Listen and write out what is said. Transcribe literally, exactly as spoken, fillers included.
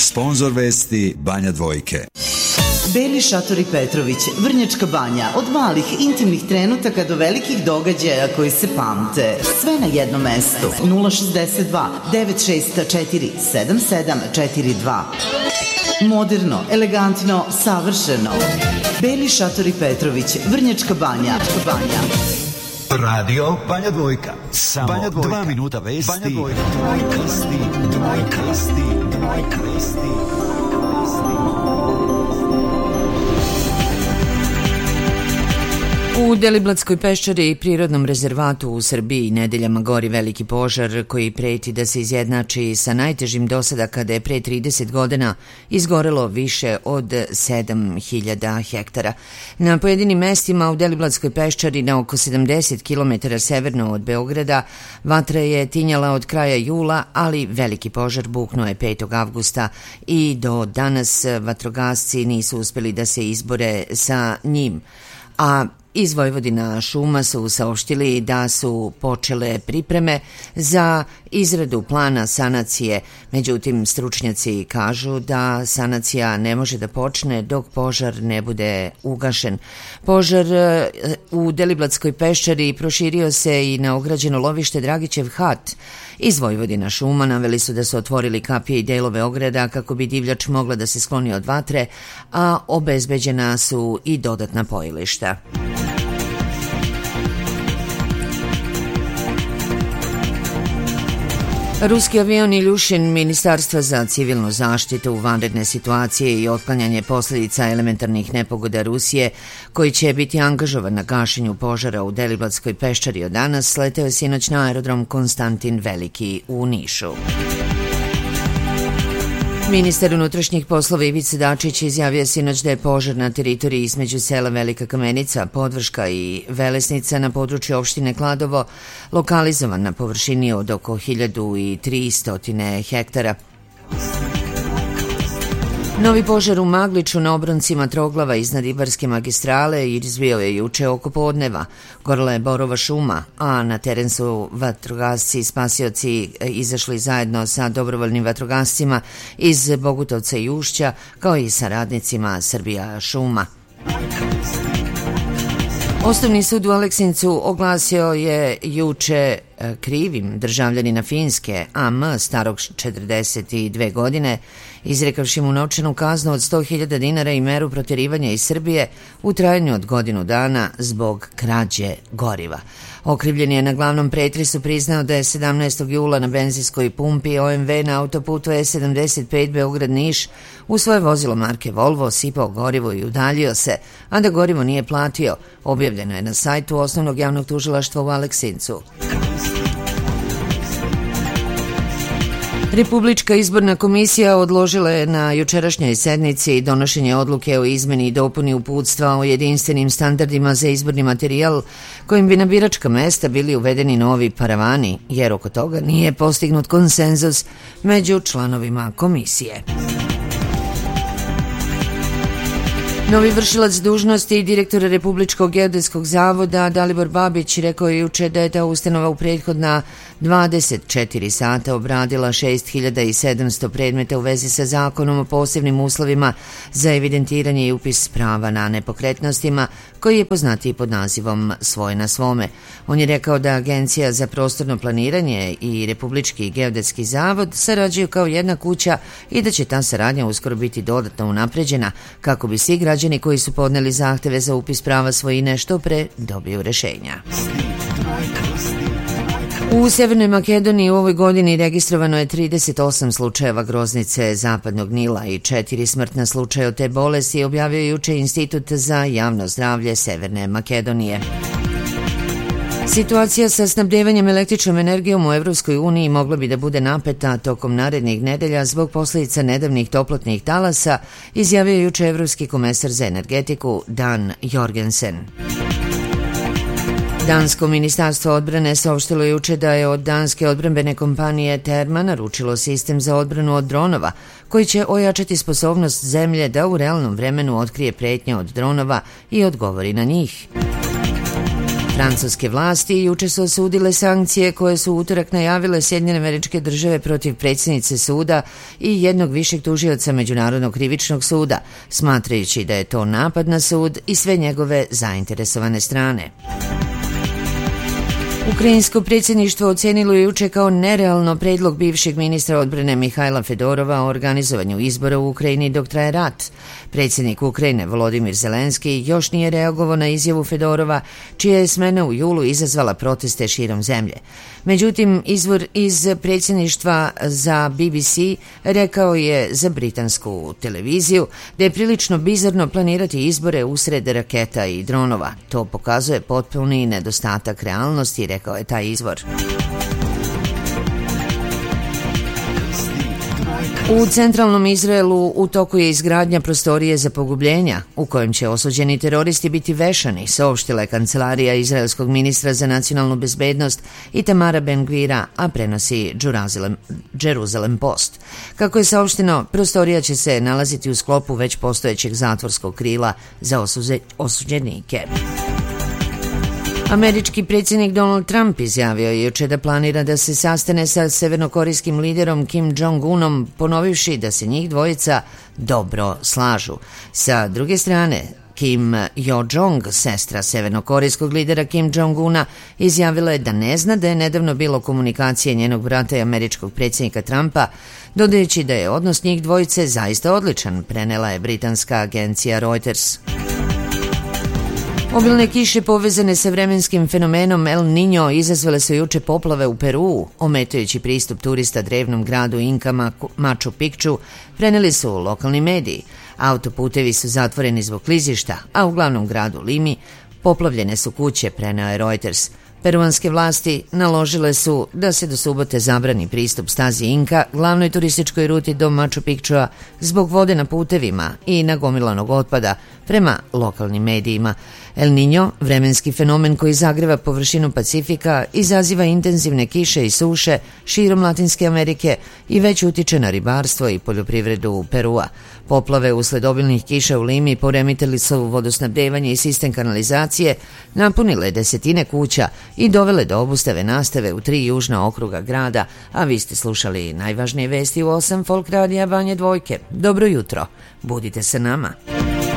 Sponzor vesti Banja Dvojke. Beli šatori Petrović, Vrnjačka Banja, od malih intimnih trenutaka do velikih događaja koji se pamte. Sve na jednom mestu. nula šezdeset dva devet šest četiri sedam sedam četiri dva. Moderno, elegantno, savršeno. Beli šatori Petrović, Vrnjačka Banja. Banja. Radio Banja Dvojka. Samo Banja Dvojka. Dva minuta vesti. Banja Dvojka. Dvojka vesti. Dvojka vesti. Dvojka vesti. U Deliblatskoj peščari i prirodnom rezervatu u Srbiji nedeljama gori veliki požar koji preti da se izjednači sa najtežim do sada kada je pre trideset godina izgorelo više od sedam hiljada hektara. Na pojedinim mestima u Deliblatskoj peščari na oko sedamdeset kilometara severno od Beograda vatra je tinjala od kraja jula, ali veliki požar buknuo je petog avgusta i do danas vatrogasci nisu uspeli da se izbore sa njim. A iz Vojvodina šuma su saopštili da su počele pripreme za izradu plana sanacije. Međutim, stručnjaci kažu da sanacija ne može da počne dok požar ne bude ugašen. Požar u Deliblatskoj peščari proširio se i na ograđeno lovište Dragićev hat. Iz Vojvodina šuma naveli su da su otvorili kapije i delove ograda kako bi divljač mogla da se skloni od vatre, a obezbeđena su i dodatna pojilišta. Ruski avion Iljušin Ministarstva za civilnu zaštitu, vanredne situacije i otklanjanje posljedica elementarnih nepogoda Rusije, koji će biti angažovan na gašenju požara u Deliblatskoj peščari od danas, leteo je sinoć na aerodrom Konstantin Veliki u Nišu. Ministar unutrašnjih poslova Ivica Dačić izjavio sinoć da je požar na teritoriji između sela Velika Kamenica, Podvrška i Velesnica na području opštine Kladovo lokalizovan na površini od oko hiljadu tristo hektara. Novi požar u Magliču na obroncima Troglava iznad Ibarske magistrale izbio je juče oko podneva. Gorela je borova šuma, a na teren su vatrogasci i spasioci izašli zajedno sa dobrovoljnim vatrogascima iz Bogutovca i Ušća, kao i sa radnicima Srbija šuma. Osnovni sud u Aleksincu oglasio je juče krivim državljanina Finske A M starog četrdeset dve godine, izrekavši mu novčanu kaznu od sto hiljada dinara i meru protjerivanja iz Srbije u trajanju od godinu dana zbog krađe goriva. Okrivljeni je na glavnom pretresu priznao da je sedamnaestog jula na benzinskoj pumpi O M V na autoputu E sedamdeset pet Beograd-Niš u svoje vozilo marke Volvo sipao gorivo i udaljio se, a da gorivo nije platio. Objavljeno je na sajtu Osnovnog javnog tužilaštva u Aleksincu. Republička izborna komisija odložila je na jučerašnjoj sednici donošenje odluke o izmeni i dopuni uputstva o jedinstvenim standardima za izborni materijal kojim bi na biračka mesta bili uvedeni novi paravani, jer oko toga nije postignut konsenzus među članovima komisije. Novi vršilac dužnosti i direktor Republičkog geodetskog zavoda Dalibor Babić rekao je juče da je ta ustanova u prethodna dvadeset četiri sata obradila šest hiljada sedamsto predmeta u vezi sa zakonom o posebnim uslovima za evidentiranje i upis prava na nepokretnostima, koji je poznatiji pod nazivom Svoj na svome. On je rekao da Agencija za prostorno planiranje i Republički geodetski zavod sarađuju kao jedna kuća i da će ta saradnja uskoro biti dodatno unapređena kako bi svi građani koji su podneli zahteve za upis prava svojine što pre dobiju rešenja. U Severnoj Makedoniji u ovoj godini registrovano je trideset osam slučajeva groznice zapadnog Nila i četiri smrtna slučaja od te bolesti, objavio juče Institut za javno zdravlje Severne Makedonije. Situacija sa snabdevanjem električnom energijom u Evropskoj uniji mogla bi da bude napeta tokom narednih nedelja zbog posljedica nedavnih toplotnih talasa, izjavio je juče Evropski komesar za energetiku Dan Jorgensen. Dansko ministarstvo odbrane saopštilo juče da je od danske odbrambene kompanije Terma naručilo sistem za odbranu od dronova, koji će ojačati sposobnost zemlje da u realnom vremenu otkrije pretnje od dronova i odgovori na njih. Francuske vlasti juče su osudile sankcije koje su u utorak najavile Sjedinjene Američke Države protiv predsjednice suda i jednog višeg tužioca Međunarodnog krivičnog suda, smatrajući da je to napad na sud i sve njegove zainteresovane strane. Ukrajinsko predsjedništvo ocenilo je juče kao nerealno predlog bivšeg ministra odbrane Mihajla Fedorova o organizovanju izbora u Ukrajini dok traje rat. Predsjednik Ukrajine Volodimir Zelenski još nije reagovao na izjavu Fedorova, čija je smena u julu izazvala proteste širom zemlje. Međutim, izvor iz predsjedništva za B B C rekao je za britansku televiziju da je prilično bizarno planirati izbore usred raketa i dronova. To pokazuje potpuni nedostatak realnosti, rekao je taj izvor. U centralnom Izraelu u toku je izgradnja prostorije za pogubljenja u kojem će osuđeni teroristi biti vešani, saopštila je kancelarija izraelskog ministra za nacionalnu bezbednost Itamara Ben-Gvira, a prenosi Jerusalem, Jerusalem Post. Kako je saopšteno, prostorija će se nalaziti u sklopu već postojećeg zatvorskog krila za osuze, osuđenike. Američki predsjednik Donald Trump izjavio je juče da planira da se sastane sa severnokorejskim liderom Kim Jong-unom, ponovivši da se njih dvojica dobro slažu. Sa druge strane, Kim Yo-jong, sestra severnokorejskog lidera Kim Jong-una, izjavila je da ne zna da je nedavno bilo komunikacije njenog brata i američkog predsjednika Trumpa, dodajući da je odnos njih dvojice zaista odličan, prenela je britanska agencija Reuters. Obilne kiše povezane sa vremenskim fenomenom El Niño izazvale su juče poplave u Peruu, ometajući pristup turista drevnom gradu Inka Machu Picchu, preneli su lokalni mediji. Autoputevi su zatvoreni zbog klizišta, a u glavnom gradu Limi poplavljene su kuće, preneo je Reuters. Peruanske vlasti naložile su da se do subote zabrani pristup stazi Inka, glavnoj turističkoj ruti do Machu Picchua, zbog vode na putevima i nagomilanog otpada, prema lokalnim medijima. El Niño, vremenski fenomen koji zagreva površinu Pacifika, izaziva intenzivne kiše i suše širom Latinske Amerike i već utiče na ribarstvo i poljoprivredu Perua. Poplave usled obilnih kiša u Limi poremetili su vodosnabdevanje i sistem kanalizacije, napunile desetine kuća i dovele do obustave nastave u tri južna okruga grada, a vi ste slušali najvažnije vesti u osam Folk radija Banje Dvojke. Dobro jutro, budite sa nama.